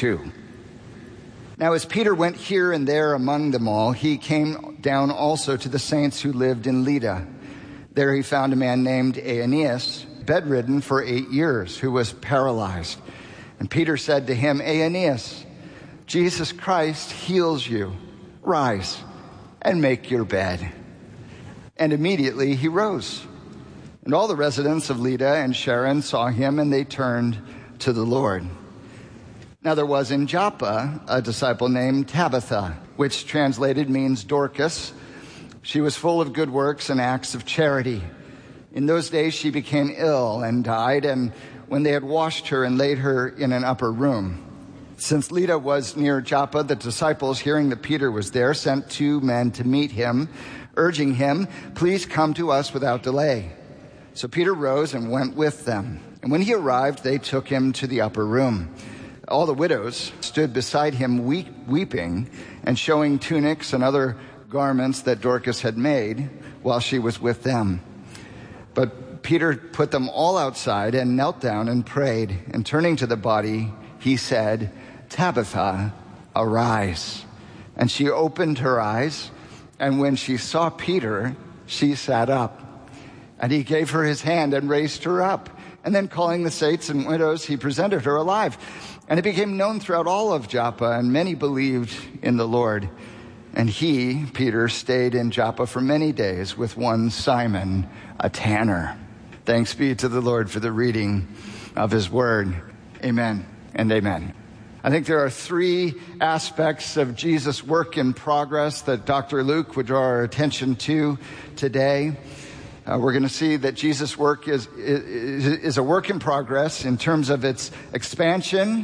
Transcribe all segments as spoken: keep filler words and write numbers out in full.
two. Now, as Peter went here and there among them all, he came down also to the saints who lived in Lydda. There he found a man named Aeneas, bedridden for eight years, who was paralyzed. And Peter said to him, Aeneas, Jesus Christ heals you. Rise and make your bed. And immediately he rose. And all the residents of Lydda and Sharon saw him, and they turned to the Lord. Now there was in Joppa a disciple named Tabitha, which translated means Dorcas. She was full of good works and acts of charity. In those days she became ill and died, and when they had washed her and laid her in an upper room. Since Lydda was near Joppa, the disciples, hearing that Peter was there, sent two men to meet him, urging him, please come to us without delay. So Peter rose and went with them. And when he arrived, they took him to the upper room. All the widows stood beside him weep, weeping and showing tunics and other garments that Dorcas had made while she was with them. But Peter put them all outside and knelt down and prayed. And turning to the body, he said, Tabitha, arise. And she opened her eyes, and when she saw Peter, she sat up. And he gave her his hand and raised her up. And then calling the saints and widows, he presented her alive. And it became known throughout all of Joppa, and many believed in the Lord. And he, Peter, stayed in Joppa for many days with one Simon, a tanner. Thanks be to the Lord for the reading of his word. Amen and amen. I think there are three aspects of Jesus' work in progress that Doctor Luke would draw our attention to today. Uh, we're going to see that Jesus' work is, is, is a work in progress in terms of its expansion,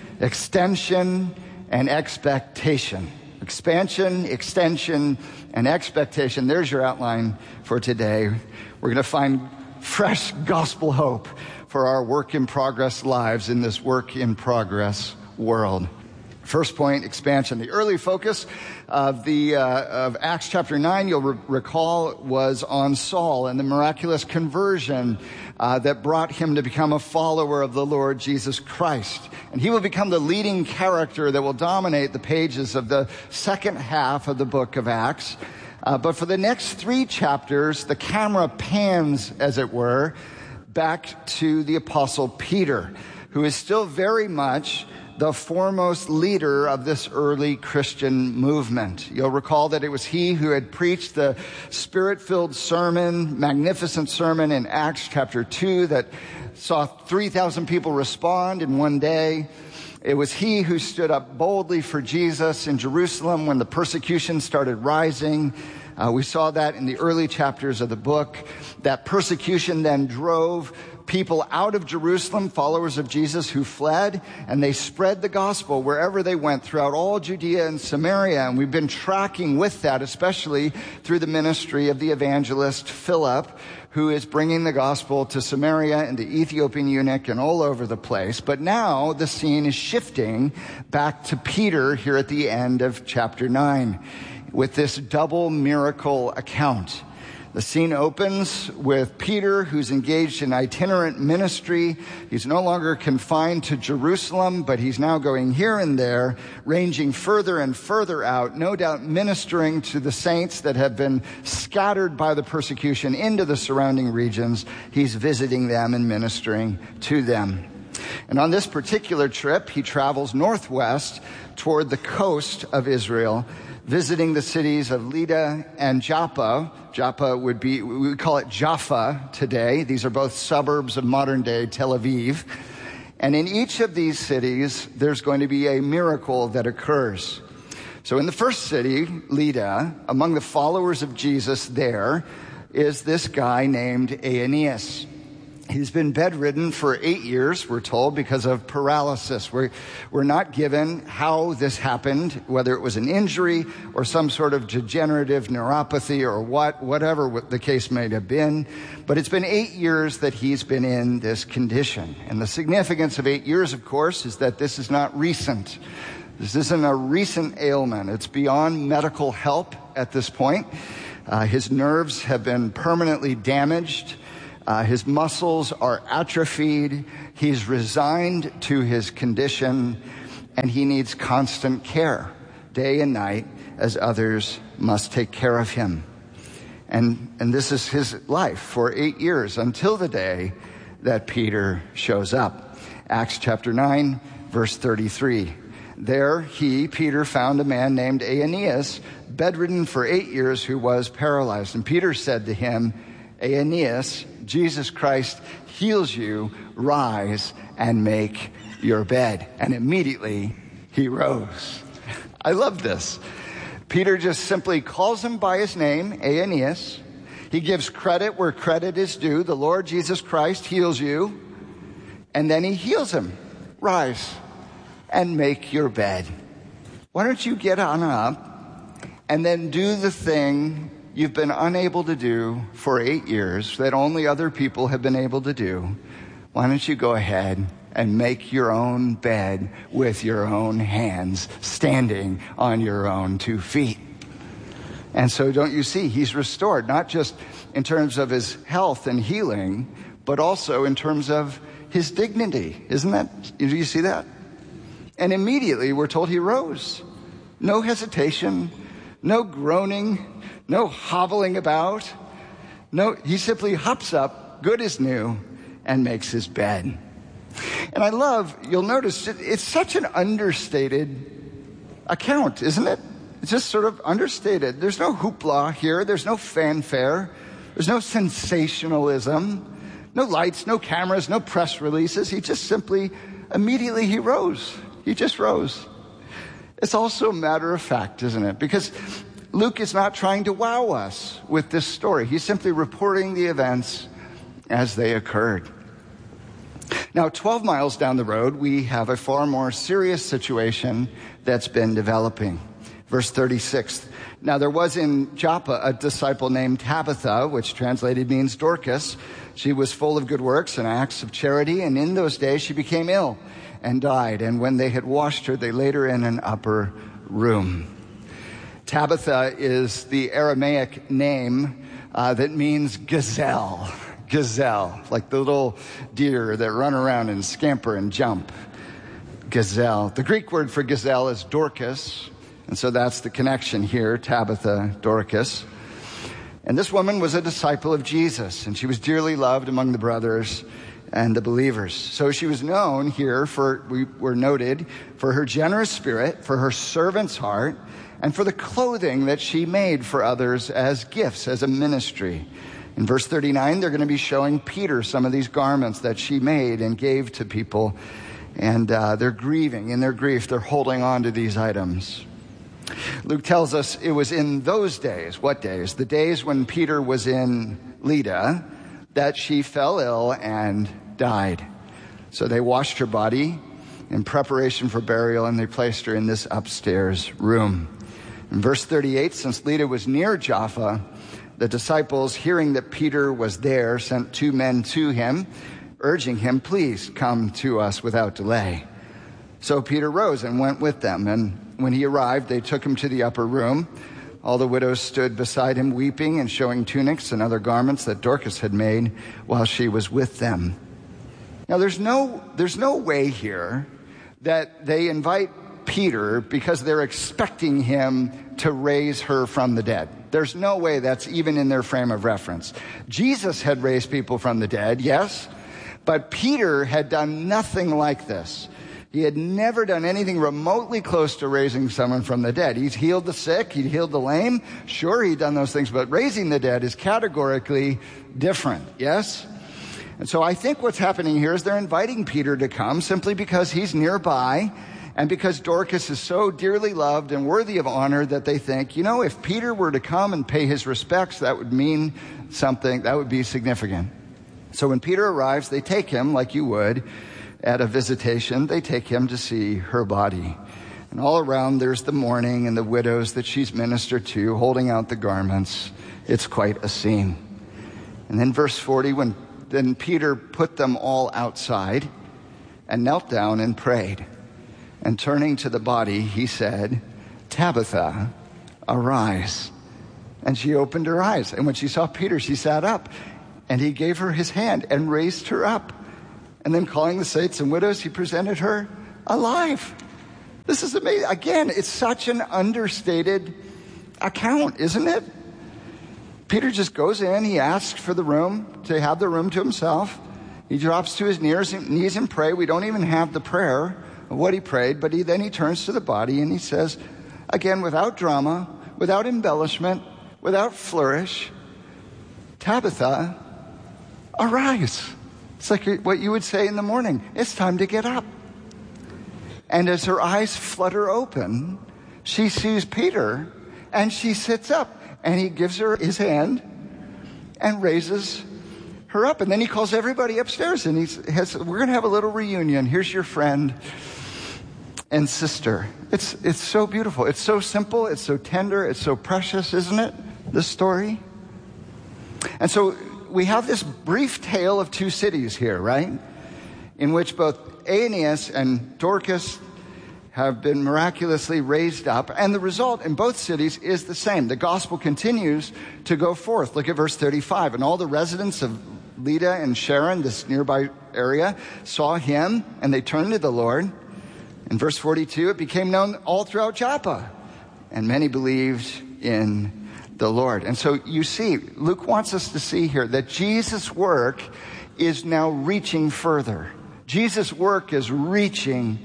extension, and expectation. Expansion, extension, and expectation. There's your outline for today. We're going to find fresh gospel hope for our work in progress lives in this work in progress world. First point, expansion. The early focus of the uh, of Acts chapter nine, you'll re- recall, was on Saul and the miraculous conversion uh, that brought him to become a follower of the Lord Jesus Christ. And he will become the leading character that will dominate the pages of the second half of the book of Acts. Uh, but for the next three chapters, the camera pans, as it were, back to the Apostle Peter, who is still very much the foremost leader of this early Christian movement. You'll recall that it was he who had preached the Spirit-filled sermon, magnificent sermon in Acts chapter two that saw three thousand people respond in one day. It was he who stood up boldly for Jesus in Jerusalem when the persecution started rising. Uh, we saw that in the early chapters of the book. That persecution then drove people out of Jerusalem, followers of Jesus who fled, and they spread the gospel wherever they went throughout all Judea and Samaria. And we've been tracking with that, especially through the ministry of the evangelist Philip, who is bringing the gospel to Samaria and the Ethiopian eunuch and all over the place. But now the scene is shifting back to Peter here at the end of chapter nine with this double miracle account. The scene opens with Peter, who's engaged in itinerant ministry. He's no longer confined to Jerusalem, but he's now going here and there, ranging further and further out, no doubt ministering to the saints that have been scattered by the persecution into the surrounding regions. He's visiting them and ministering to them. And on this particular trip, he travels northwest toward the coast of Israel, visiting the cities of Lydda and Joppa. Joppa would be, we would call it Jaffa today. These are both suburbs of modern-day Tel Aviv. And in each of these cities, there's going to be a miracle that occurs. So in the first city, Lydda, among the followers of Jesus there, is this guy named Aeneas. He's been bedridden for eight years, we're told, because of paralysis. We're, we're not given how this happened, whether it was an injury or some sort of degenerative neuropathy or what, whatever the case may have been. But it's been eight years that he's been in this condition. And the significance of eight years, of course, is that this is not recent. This isn't a recent ailment. It's beyond medical help at this point. Uh, his nerves have been permanently damaged. Uh, his muscles are atrophied. He's resigned to his condition. and he needs constant care, day and night, as others must take care of him. And, and this is his life for eight years until the day that Peter shows up. Acts chapter nine, verse thirty-three. There he, Peter, found a man named Aeneas, bedridden for eight years, who was paralyzed. And Peter said to him, Aeneas, Jesus Christ heals you. Rise and make your bed. And immediately he rose. I love this. Peter just simply calls him by his name, Aeneas. He gives credit where credit is due. The Lord Jesus Christ heals you. And then he heals him. Rise and make your bed. Why don't you get on up and then do the thing you've been unable to do for eight years that only other people have been able to do? Why don't you go ahead and make your own bed with your own hands, standing on your own two feet? And so don't you see, he's restored, not just in terms of his health and healing, but also in terms of his dignity. Isn't that, do you see that? And immediately we're told he rose. No hesitation, no groaning, no hobbling about. No, he simply hops up, good as new, and makes his bed. And I love, you'll notice, it's such an understated account, isn't it? It's just sort of understated. There's no hoopla here. There's no fanfare. There's no sensationalism. No lights, no cameras, no press releases. He just simply, immediately he rose. He just rose. It's also a matter of fact, isn't it? Because Luke is not trying to wow us with this story. He's simply reporting the events as they occurred. Now, twelve miles down the road, we have a far more serious situation that's been developing. Verse thirty-six. Now, there was in Joppa a disciple named Tabitha, which translated means Dorcas. She was full of good works and acts of charity, and in those days she became ill and died. And when they had washed her, they laid her in an upper room. Tabitha is the Aramaic name uh, that means gazelle. Gazelle, like the little deer that run around and scamper and jump. Gazelle. The Greek word for gazelle is Dorcas, and so that's the connection here, Tabitha, Dorcas. And this woman was a disciple of Jesus, and she was dearly loved among the brothers and the believers. So she was known here for, we were noted, for her generous spirit, for her servant's heart, and for the clothing that she made for others as gifts, as a ministry. In verse thirty-nine, they're going to be showing Peter some of these garments that she made and gave to people. And uh, they're grieving. In their grief, they're holding on to these items. Luke tells us it was in those days, what days? The days when Peter was in Lydda, that she fell ill and died. So they washed her body in preparation for burial, and they placed her in this upstairs room. In verse thirty-eight, since Lydda was near Joppa, the disciples, hearing that Peter was there, sent two men to him, urging him, please come to us without delay. So Peter rose and went with them, and when he arrived, they took him to the upper room. All the widows stood beside him, weeping and showing tunics and other garments that Dorcas had made while she was with them. Now, there's no, there's no way here that they invite Peter because they're expecting him to raise her from the dead. There's no way that's even in their frame of reference. Jesus had raised people from the dead, yes, but Peter had done nothing like this. He had never done anything remotely close to raising someone from the dead. He's healed the sick, he'd healed the lame. Sure, he'd done those things, but raising the dead is categorically different, yes? And so I think what's happening here is they're inviting Peter to come simply because he's nearby, and because Dorcas is so dearly loved and worthy of honor that they think, you know, if Peter were to come and pay his respects, that would mean something, that would be significant. So when Peter arrives, they take him like you would at a visitation. They take him to see her body. And all around there's the mourning and the widows that she's ministered to, holding out the garments. It's quite a scene. And then verse forty, when then Peter put them all outside and knelt down and prayed. And turning to the body, he said, Tabitha, arise. And she opened her eyes. And when she saw Peter, she sat up. And he gave her his hand and raised her up. And then calling the saints and widows, he presented her alive. This is amazing. Again, it's such an understated account, isn't it? Peter just goes in, he asks for the room, to have the room to himself. He drops to his knees knees and pray. We don't even have the prayer of what he prayed, but he, then he turns to the body and he says, again, without drama, without embellishment, without flourish, Tabitha, arise. It's like what you would say in the morning. It's time to get up. And as her eyes flutter open, she sees Peter and she sits up. And he gives her his hand and raises her up. And then he calls everybody upstairs and he says, we're going to have a little reunion. Here's your friend and sister. It's, it's so beautiful. It's so simple. It's so tender. It's so precious, isn't it? This story. And so we have this brief tale of two cities here, right? In which both Aeneas and Dorcas have been miraculously raised up. And the result in both cities is the same. The gospel continues to go forth. Look at verse thirty-five. And all the residents of Lydda and Sharon, this nearby area, saw him and they turned to the Lord. In verse forty-two, it became known all throughout Joppa. And many believed in the Lord. And so you see, Luke wants us to see here that Jesus' work is now reaching further. Jesus' work is reaching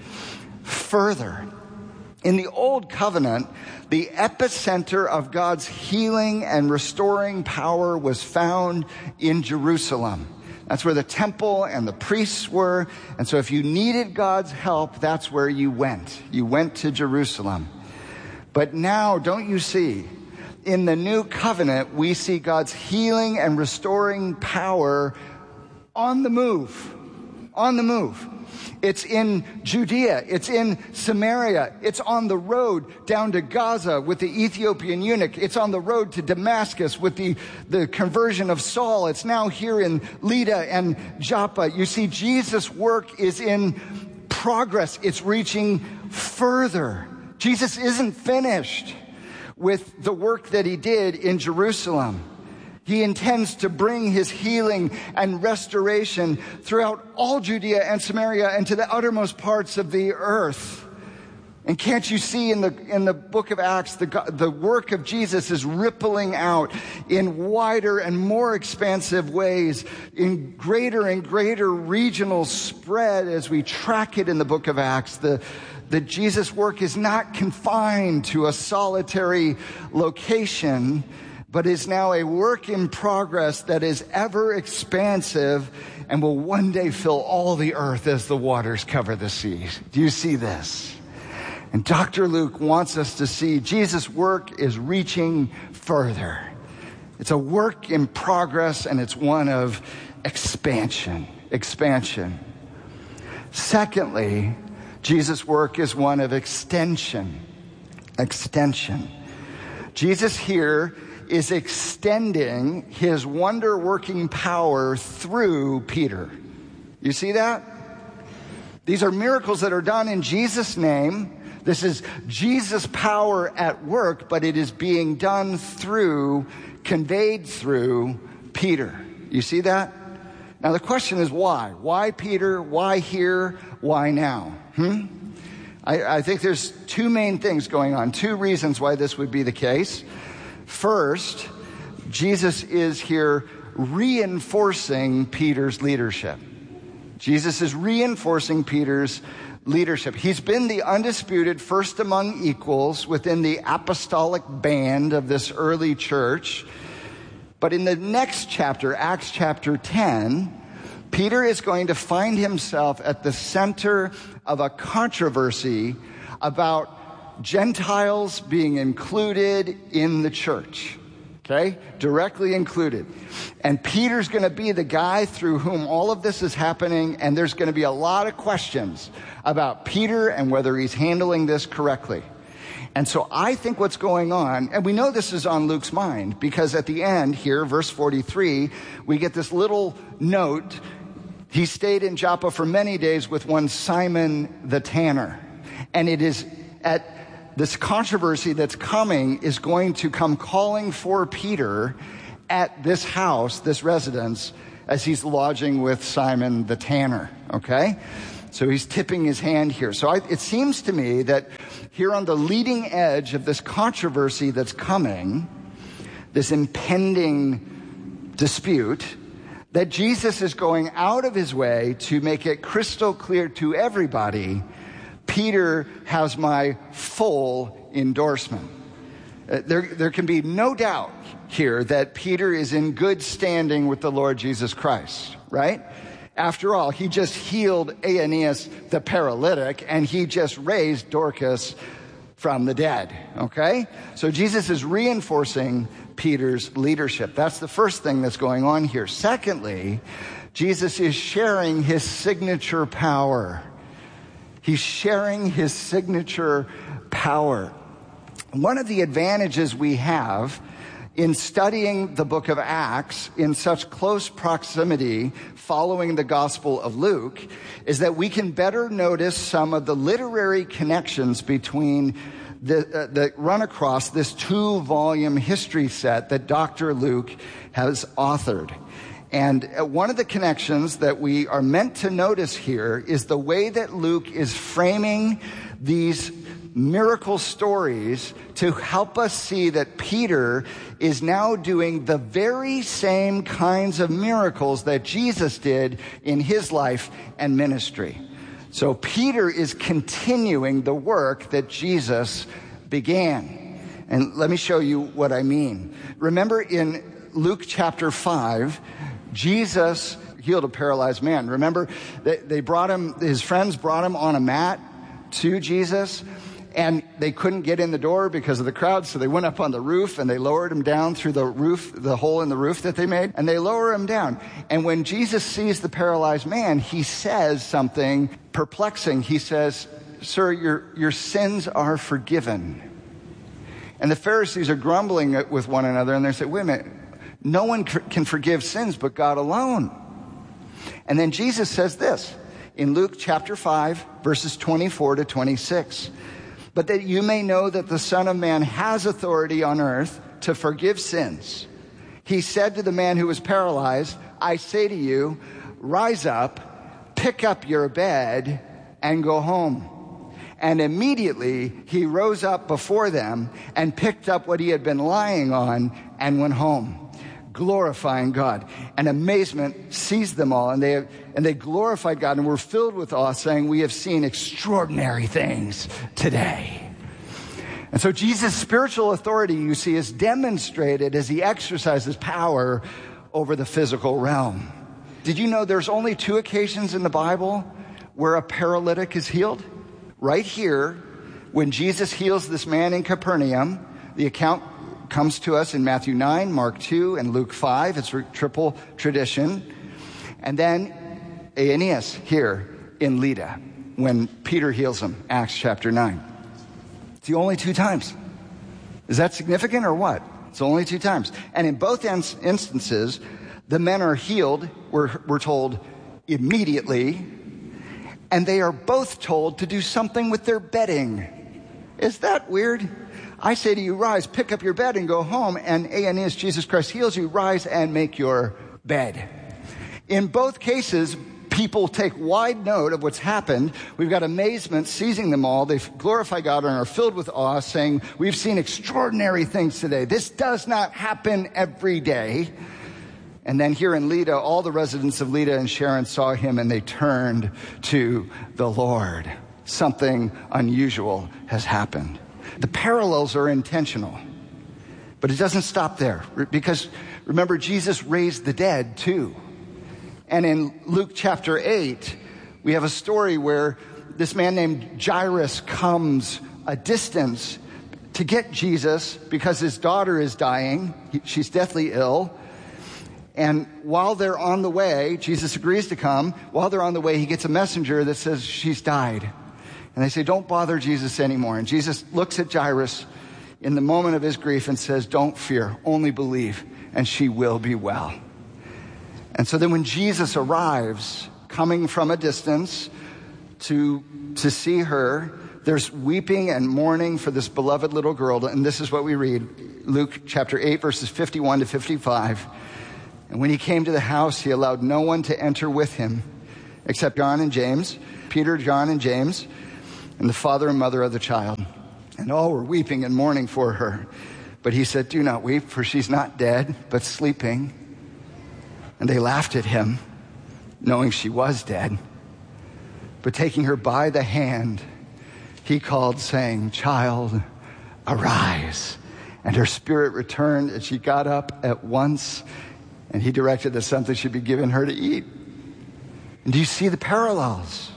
further. In the Old Covenant, the epicenter of God's healing and restoring power was found in Jerusalem. That's where the temple and the priests were. And so if you needed God's help, that's where you went. You went to Jerusalem. But now, don't you see, in the new covenant, we see God's healing and restoring power on the move. On the move. It's in Judea. It's in Samaria. It's on the road down to Gaza with the Ethiopian eunuch. It's on the road to Damascus with the, the conversion of Saul. It's now here in Lydda and Joppa. You see, Jesus' work is in progress. It's reaching further. Jesus isn't finished with the work that he did in Jerusalem. He intends to bring his healing and restoration throughout all Judea and Samaria and to the uttermost parts of the earth. And can't you see in the in the book of Acts, the, the work of Jesus is rippling out in wider and more expansive ways, in greater and greater regional spread as we track it in the book of Acts. The that Jesus' work is not confined to a solitary location, but is now a work in progress that is ever expansive and will one day fill all the earth as the waters cover the seas. Do you see this? And Doctor Luke wants us to see Jesus' work is reaching further. It's a work in progress and it's one of expansion. Expansion. Secondly, Jesus' work is one of extension. Extension. Jesus here is extending his wonder-working power through Peter. You see that? These are miracles that are done in Jesus' name. This is Jesus' power at work, but it is being done through, conveyed through Peter. You see that? Now the question is why? Why Peter? Why here? Why now? Hmm? I, I think there's two main things going on, two reasons why this would be the case. First, Jesus is here reinforcing Peter's leadership. Jesus is reinforcing Peter's leadership. He's been the undisputed first among equals within the apostolic band of this early church. But in the next chapter, Acts chapter ten, Peter is going to find himself at the center of a controversy about Gentiles being included in the church, okay? Directly included. And Peter's going to be the guy through whom all of this is happening, and there's going to be a lot of questions about Peter and whether he's handling this correctly. And so I think what's going on, and we know this is on Luke's mind, because at the end here, verse forty-three, we get this little note. He stayed in Joppa for many days with one Simon the tanner. And it is at this controversy that's coming is going to come calling for Peter at this house, this residence, as he's lodging with Simon the tanner, okay? So he's tipping his hand here. So I, it seems to me that here on the leading edge of this controversy that's coming, this impending dispute, that Jesus is going out of his way to make it crystal clear to everybody, Peter has my full endorsement. Uh, there, there can be no doubt here that Peter is in good standing with the Lord Jesus Christ, right? After all, he just healed Aeneas the paralytic, and he just raised Dorcas from the dead, okay? So Jesus is reinforcing Peter's leadership. That's the first thing that's going on here. Secondly, Jesus is sharing his signature power. He's sharing his signature power. One of the advantages we have in studying the book of Acts in such close proximity following the Gospel of Luke is that we can better notice some of the literary connections between the, uh, that run across this two-volume history set that Doctor Luke has authored. And one of the connections that we are meant to notice here is the way that Luke is framing these miracle stories to help us see that Peter is now doing the very same kinds of miracles that Jesus did in his life and ministry. So Peter is continuing the work that Jesus began. And let me show you what I mean. Remember in Luke chapter five, Jesus healed a paralyzed man. Remember, they, they brought him, his friends brought him on a mat to Jesus, and they couldn't get in the door because of the crowd, so they went up on the roof and they lowered him down through the roof, the hole in the roof that they made, and they lower him down. And when Jesus sees the paralyzed man, he says something perplexing. He says, "Sir, your, your sins are forgiven." And the Pharisees are grumbling with one another, and they say, wait a minute, no one can forgive sins but God alone. And then Jesus says this in Luke chapter five, verses twenty-four to twenty-six. "But that you may know that the Son of Man has authority on earth to forgive sins. He said to the man who was paralyzed, I say to you, rise up, pick up your bed, and go home. And immediately he rose up before them and picked up what he had been lying on and went home, glorifying God." And amazement seized them all, and they and they glorified God and were filled with awe, saying, "We have seen extraordinary things today." And so Jesus' spiritual authority, you see, is demonstrated as he exercises power over the physical realm. Did you know there's only two occasions in the Bible where a paralytic is healed? Right here, when Jesus heals this man in Capernaum, the account comes to us in Matthew nine, Mark two, and Luke five. It's a triple tradition. And then Aeneas here in Lydda, when Peter heals him, Acts chapter nine. It's the only two times. Is that significant or what? It's only two times. And in both instances, the men are healed, we're, we're told, immediately. And they are both told to do something with their bedding. Is that weird? I say to you, rise, pick up your bed and go home. And Aeneas, Jesus Christ heals you, rise and make your bed. In both cases, people take wide note of what's happened. We've got amazement seizing them all. They glorify God and are filled with awe, saying, we've seen extraordinary things today. This does not happen every day. And then here in Lydda, all the residents of Lydda and Sharon saw him and they turned to the Lord. Something unusual has happened. The parallels are intentional, but it doesn't stop there, because remember, Jesus raised the dead too. And in Luke chapter eight, we have a story where this man named Jairus comes a distance to get Jesus because his daughter is dying. She's deathly ill. And while they're on the way, Jesus agrees to come. While they're on the way, he gets a messenger that says she's died. And they say, don't bother Jesus anymore. And Jesus looks at Jairus in the moment of his grief and says, don't fear, only believe, and she will be well. And so then when Jesus arrives, coming from a distance to, to see her, there's weeping and mourning for this beloved little girl. And this is what we read, Luke chapter eight, verses fifty-one to fifty-five. And when he came to the house, he allowed no one to enter with him, except John and James, Peter, John, and James, and the father and mother of the child. And all were weeping and mourning for her. But he said, do not weep, for she's not dead, but sleeping. And they laughed at him, knowing she was dead. But taking her by the hand, he called, saying, child, arise. And her spirit returned, and she got up at once, and he directed that something should be given her to eat. And do you see the parallels?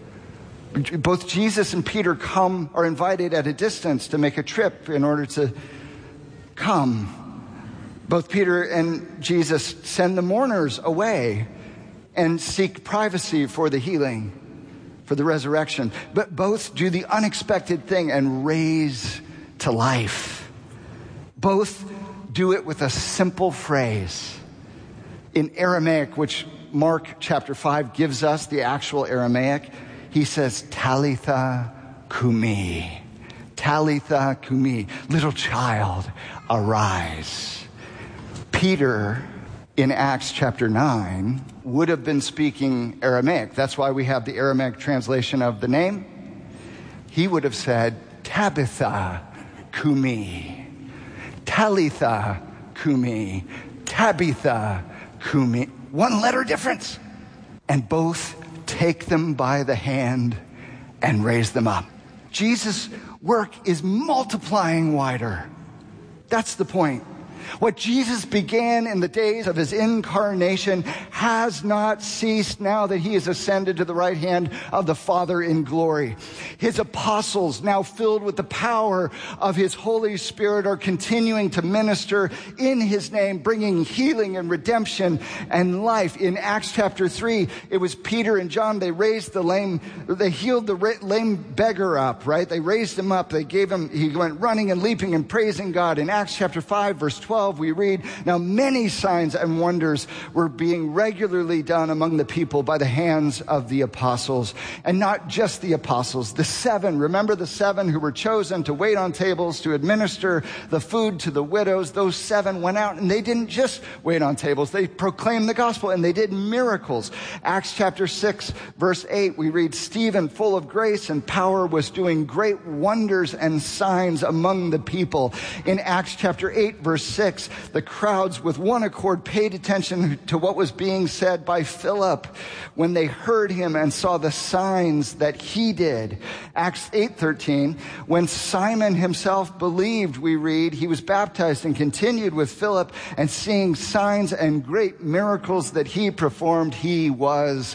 Both Jesus and Peter come, are invited at a distance to make a trip in order to come. Both Peter and Jesus send the mourners away and seek privacy for the healing, for the resurrection. But both do the unexpected thing and raise to life. Both do it with a simple phrase. In Aramaic, which Mark chapter five gives us, the actual Aramaic, he says, Talitha kumi. Talitha kumi. Little child, arise. Peter, in Acts chapter nine, would have been speaking Aramaic. That's why we have the Aramaic translation of the name. He would have said, Tabitha kumi. Talitha kumi. Tabitha kumi. One letter difference. And both take them by the hand and raise them up. Jesus' work is multiplying wider. That's the point. What Jesus began in the days of his incarnation has not ceased now that he is ascended to the right hand of the Father in glory. His apostles, now filled with the power of his Holy Spirit, are continuing to minister in his name, bringing healing and redemption and life. In Acts chapter three, it was Peter and John. They raised the lame, they healed the lame beggar up, right? They raised him up. They gave him, he went running and leaping and praising God. In Acts chapter five, verse twelve, we read, now many signs and wonders were being regularly done among the people by the hands of the apostles. And not just the apostles, the seven. Remember the seven who were chosen to wait on tables, to administer the food to the widows. Those seven went out and they didn't just wait on tables. They proclaimed the gospel and they did miracles. Acts chapter six, verse eight, we read, Stephen, full of grace and power, was doing great wonders and signs among the people. In Acts chapter eight, verse six, the crowds with one accord paid attention to what was being said by Philip when they heard him and saw the signs that he did. Acts eight thirteen, when Simon himself believed, we read, he was baptized and continued with Philip, and seeing signs and great miracles that he performed, he was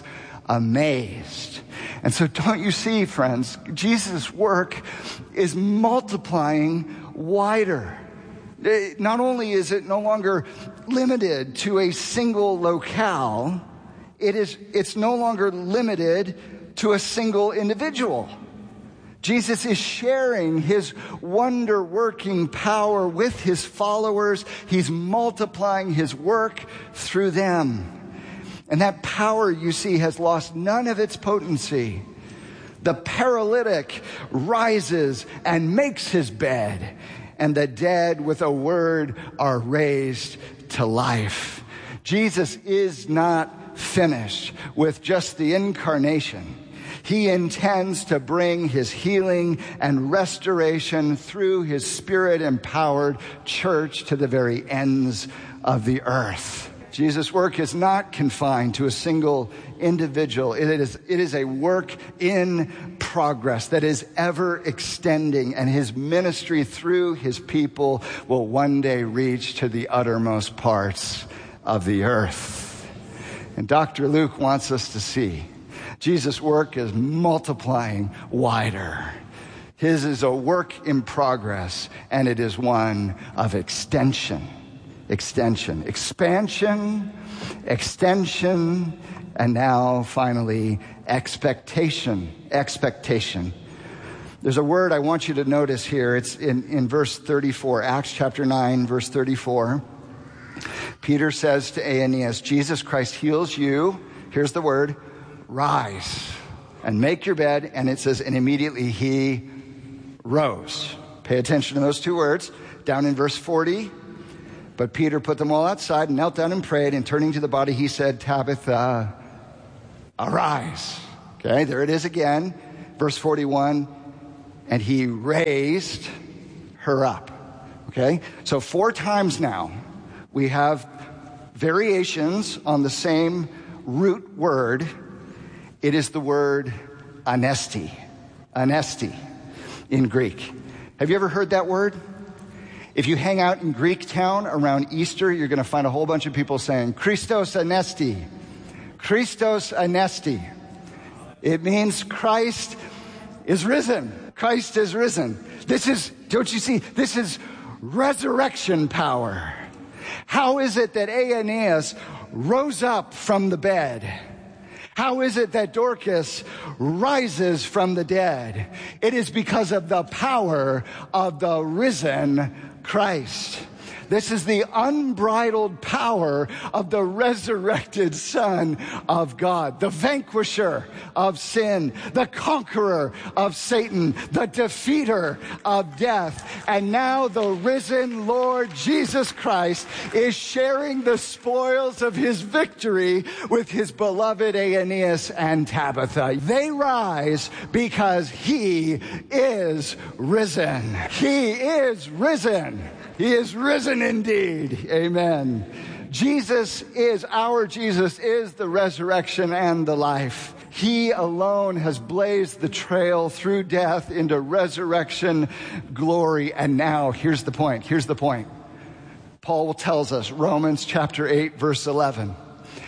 amazed. And so don't you see, friends, Jesus' work is multiplying wider. Not only is it no longer limited to a single locale, it is, it's no longer limited to a single individual. Jesus is sharing his wonder-working power with his followers. He's multiplying his work through them. And that power, you see, has lost none of its potency. The paralytic rises and makes his bed, and the dead with a word are raised to life. Jesus is not finished with just the incarnation. He intends to bring his healing and restoration through his Spirit-empowered church to the very ends of the earth. Jesus' work is not confined to a single individual. It is, it is a work in progress that is ever extending, and his ministry through his people will one day reach to the uttermost parts of the earth. And Doctor Luke wants us to see Jesus' work is multiplying wider. His is a work in progress, and it is one of extension. Extension, expansion, extension, and now finally expectation, expectation. There's a word I want you to notice here. It's in, in verse thirty-four, Acts chapter nine, verse thirty-four. Peter says to Aeneas, Jesus Christ heals you. Here's the word, rise and make your bed. And it says, and immediately he rose. Pay attention to those two words. Down in verse forty. But Peter put them all outside and knelt down and prayed, and turning to the body, he said, Tabitha, arise. Okay, there it is again. Verse forty-one, and he raised her up. Okay, so four times now we have variations on the same root word. It is the word anesti, anesti in Greek. Have you ever heard that word? If you hang out in Greek town around Easter, you're going to find a whole bunch of people saying, Christos anesti, Christos anesti. It means Christ is risen. Christ is risen. This is, don't you see, this is resurrection power. How is it that Aeneas rose up from the bed? How is it that Dorcas rises from the dead? It is because of the power of the risen Christ. This is the unbridled power of the resurrected Son of God, the vanquisher of sin, the conqueror of Satan, the defeater of death. And now the risen Lord Jesus Christ is sharing the spoils of his victory with his beloved Aeneas and Tabitha. They rise because he is risen. He is risen. He is risen indeed. Amen. Jesus is, our Jesus is the resurrection and the life. He alone has blazed the trail through death into resurrection glory. And now, here's the point. Here's the point. Paul tells us, Romans chapter eight, verse eleven,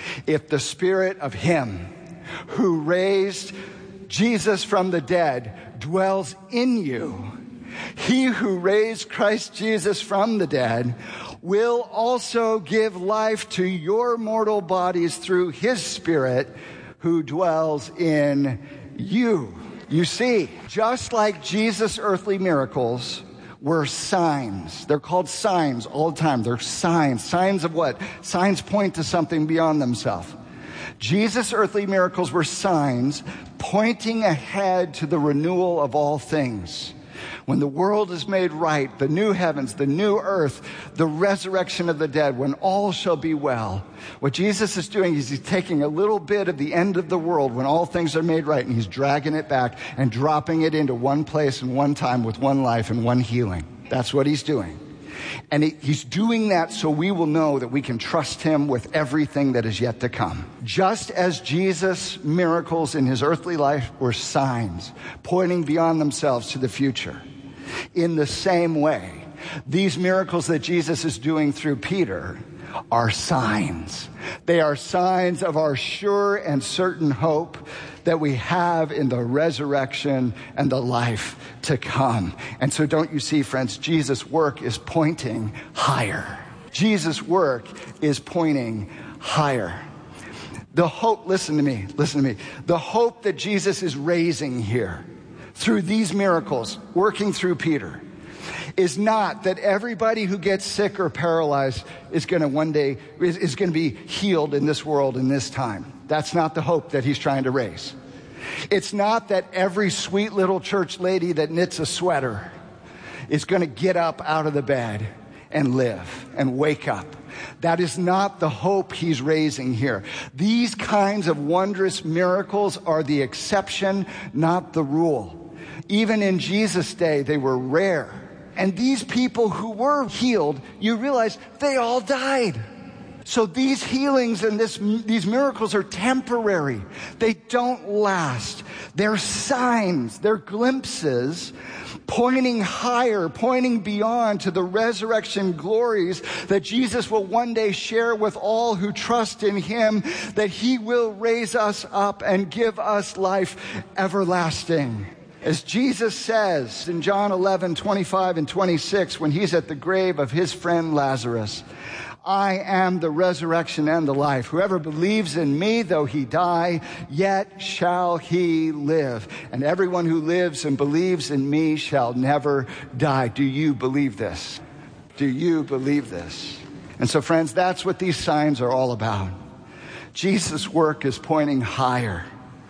if the spirit of him who raised Jesus from the dead dwells in you, he who raised Christ Jesus from the dead will also give life to your mortal bodies through his Spirit who dwells in you. You see, just like Jesus' earthly miracles were signs. They're called signs all the time. They're signs. Signs of what? Signs point to something beyond themselves. Jesus' earthly miracles were signs pointing ahead to the renewal of all things. When the world is made right, the new heavens, the new earth, the resurrection of the dead, when all shall be well. What Jesus is doing is he's taking a little bit of the end of the world when all things are made right, and he's dragging it back and dropping it into one place and one time with one life and one healing. That's what he's doing. And he, he's doing that so we will know that we can trust him with everything that is yet to come. Just as Jesus' miracles in his earthly life were signs pointing beyond themselves to the future, in the same way, these miracles that Jesus is doing through Peter are signs. They are signs of our sure and certain hope that we have in the resurrection and the life to come. And so don't you see, friends, Jesus' work is pointing higher. Jesus' work is pointing higher. The hope, listen to me, listen to me. The hope that Jesus is raising here through these miracles, working through Peter, is not that everybody who gets sick or paralyzed is going to one day, is, is going to be healed in this world in this time. That's not the hope that he's trying to raise. It's not that every sweet little church lady that knits a sweater is going to get up out of the bed and live and wake up. That is not the hope he's raising here. These kinds of wondrous miracles are the exception, not the rule. Even in Jesus' day, they were rare. And these people who were healed, you realize they all died. So these healings and this, these miracles are temporary. They don't last. They're signs, they're glimpses pointing higher, pointing beyond to the resurrection glories that Jesus will one day share with all who trust in him, that he will raise us up and give us life everlasting. As Jesus says in John eleven, twenty-five and twenty-six, when he's at the grave of his friend Lazarus, I am the resurrection and the life. Whoever believes in me, though he die, yet shall he live. And everyone who lives and believes in me shall never die. Do you believe this? Do you believe this? And so, friends, that's what these signs are all about. Jesus' work is pointing higher.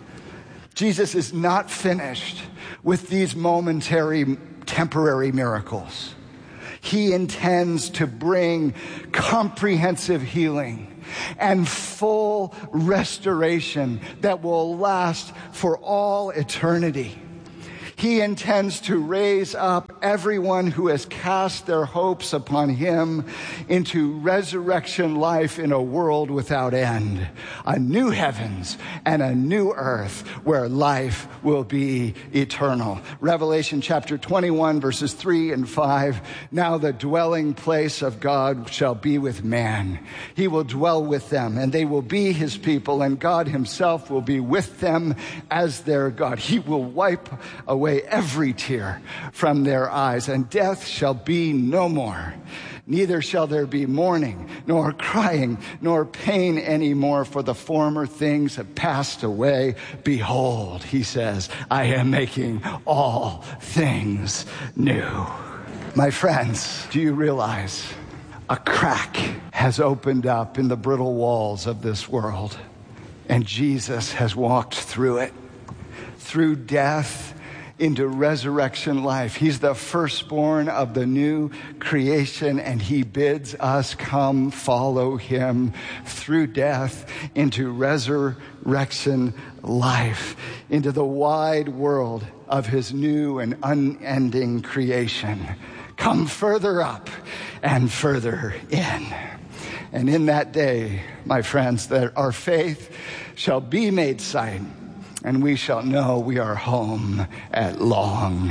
Jesus is not finished with these momentary, temporary miracles. He intends to bring comprehensive healing and full restoration that will last for all eternity. He intends to raise up everyone who has cast their hopes upon him into resurrection life in a world without end. A new heavens and a new earth where life will be eternal. Revelation chapter twenty-one, verses three and five. Now the dwelling place of God shall be with man. He will dwell with them, and they will be his people, and God himself will be with them as their God. He will wipe away every tear from their eyes, and death shall be no more. Neither shall there be mourning, nor crying, nor pain anymore, for the former things have passed away. Behold, he says, I am making all things new. My friends, do you realize a crack has opened up in the brittle walls of this world, and Jesus has walked through it, through death into resurrection life. He's the firstborn of the new creation, and he bids us come follow him through death into resurrection life, into the wide world of his new and unending creation. Come further up and further in. And in that day, my friends, that our faith shall be made sight, and we shall know we are home at long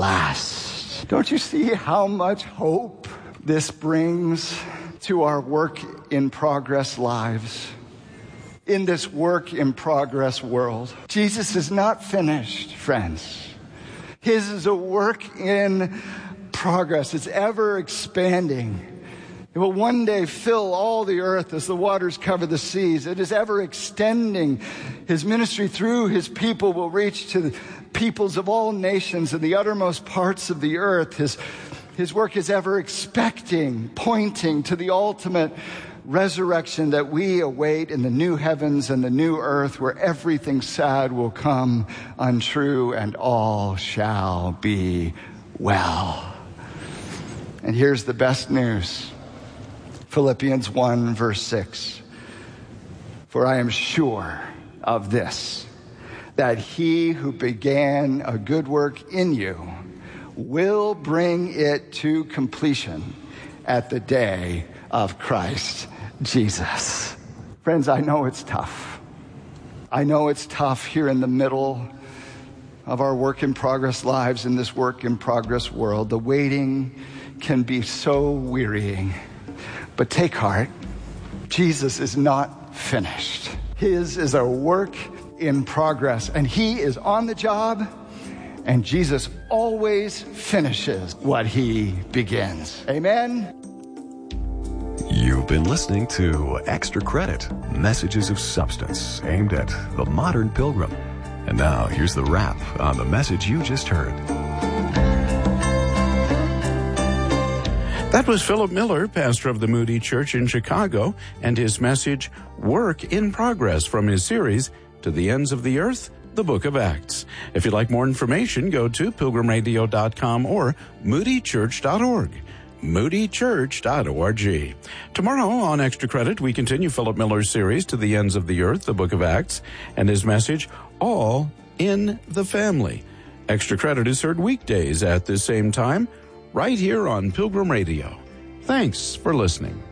last. Don't you see how much hope this brings to our work in progress lives? In this work in progress world, Jesus is not finished, friends. His is a work in progress. It's ever expanding. It will one day fill all the earth as the waters cover the seas. It is ever extending. His ministry through his people will reach to the peoples of all nations and the uttermost parts of the earth. His, his work is ever expecting, pointing to the ultimate resurrection that we await in the new heavens and the new earth, where everything sad will come untrue and all shall be well. And here's the best news. Philippians one, verse six. For I am sure of this, that he who began a good work in you will bring it to completion at the day of Christ Jesus. Friends, I know it's tough. I know it's tough here in the middle of our work in progress lives, in this work in progress world. The waiting can be so wearying. But take heart, Jesus is not finished. His is a work in progress, and he is on the job, and Jesus always finishes what he begins. Amen? You've been listening to Extra Credit, messages of substance aimed at the modern pilgrim. And now here's the wrap on the message you just heard. That was Philip Miller, pastor of the Moody Church in Chicago, and his message, Work in Progress, from his series, To the Ends of the Earth, the Book of Acts. If you'd like more information, go to pilgrim radio dot com or moody church dot org. moody church dot org. Tomorrow on Extra Credit, we continue Philip Miller's series, To the Ends of the Earth, the Book of Acts, and his message, All in the Family. Extra Credit is heard weekdays at the same time, right here on Pilgrim Radio. Thanks for listening.